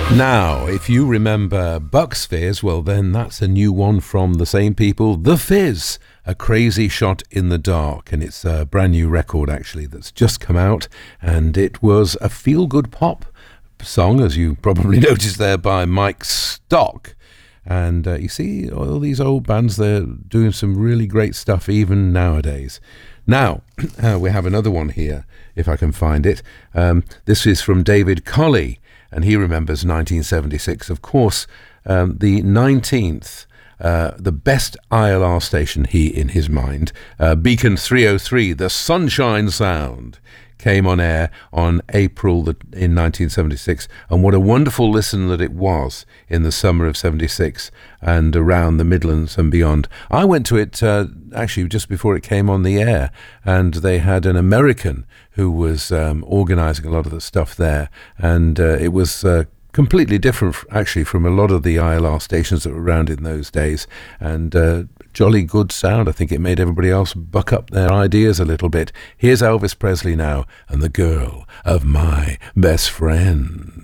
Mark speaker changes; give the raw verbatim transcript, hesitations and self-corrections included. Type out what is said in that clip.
Speaker 1: Now, if you remember Bucks Fizz, well then that's a new one from the same people, The Fizz, A Crazy Shot in the Dark, and it's a brand new record actually that's just come out, and it was a feel-good pop song, as you probably noticed there, by Mike Stock. And uh, you see all these old bands, they're doing some really great stuff even nowadays. Now, uh, we have another one here, if I can find it. Um, this is from David Colley, and he remembers nineteen seventy-six. Of course, um, the nineteenth, uh, the best I L R station, he in his mind, uh, Beacon three oh three, the Sunshine Sound, came on air on April the, in nineteen seventy-six, and what a wonderful listen that it was in the summer of seventy-six and around the Midlands and beyond. I went to it uh, actually just before it came on the air, and they had an American who was um, organising a lot of the stuff there, and uh, it was uh, completely different actually from a lot of the I L R stations that were around in those days, and uh, jolly good sound. I think it made everybody else buck up their ideas a little bit. Here's Elvis Presley now, and The Girl of My Best Friend.